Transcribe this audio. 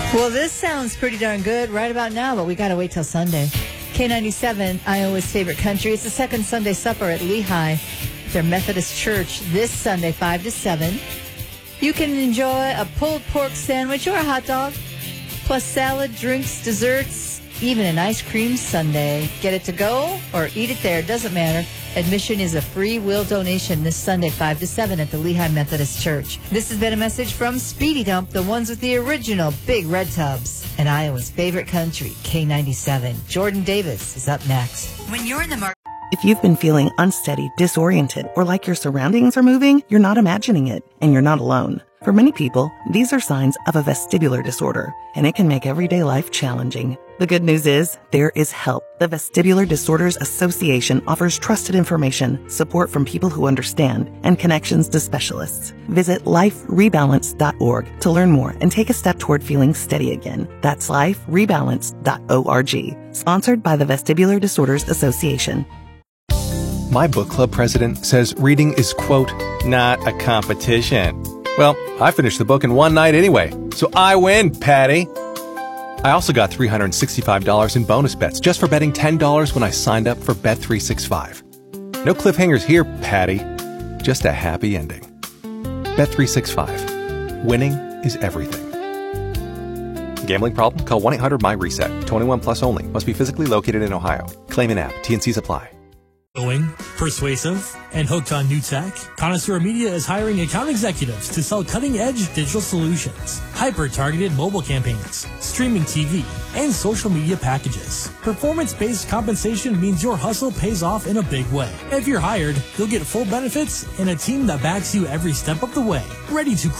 Well, this sounds pretty darn good right about now, but we got to wait till Sunday. K97, Iowa's favorite country. It's the second Sunday supper at Lehigh, their Methodist church, this Sunday, 5 to 7. You can enjoy a pulled pork sandwich or a hot dog, plus salad, drinks, desserts, even an ice cream sundae. Get it to go or eat it there. Doesn't matter. Admission is a free will donation this Sunday, 5 to 7 at the Lehigh Methodist Church. This has been a message from Speedy Dump, the ones with the original big red tubs. And Iowa's favorite country, K97. Jordan Davis is up next. When you're in the market. If you've been feeling unsteady, disoriented, or like your surroundings are moving, you're not imagining it, and you're not alone. For many people, these are signs of a vestibular disorder, and it can make everyday life challenging. The good news is, there is help. The Vestibular Disorders Association offers trusted information, support from people who understand, and connections to specialists. Visit liferebalance.org to learn more and take a step toward feeling steady again. That's liferebalance.org. Sponsored by the Vestibular Disorders Association. My book club president says reading is, quote, not a competition. Well, I finished the book in one night anyway, so I win, Patty. I also got $365 in bonus bets just for betting $10 when I signed up for Bet365. No cliffhangers here, Patty. Just a happy ending. Bet365. Winning is everything. Gambling problem? Call 1-800-MY-RESET. 21 plus only. Must be physically located in Ohio. Claim in app. T&Cs apply. Persuasive, and hooked on new tech, Connoisseur Media is hiring account executives to sell cutting-edge digital solutions, hyper-targeted mobile campaigns, streaming TV, and social media packages. Performance-based compensation means your hustle pays off in a big way. If you're hired, you'll get full benefits and a team that backs you every step of the way, ready to